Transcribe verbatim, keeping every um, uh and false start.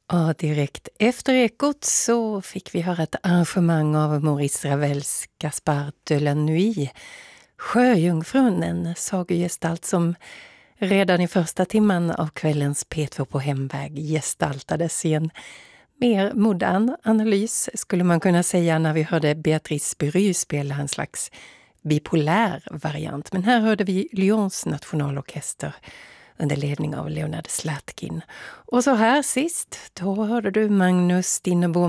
Ja, direkt efter Ekot så fick vi höra ett arrangemang av Maurice Ravels Gaspard de la Nuit. Sjöjungfrun, en sagogestalt som redan i första timman av kvällens P två på hemväg gestaltades i en mer modern analys, skulle man kunna säga, när vi hörde Beatrice Bery spela en slags bipolär variant. Men här hörde vi Lyons nationalorkester under ledning av Leonard Slatkin. Och så här sist, då hörde du Magnus Dinnerbom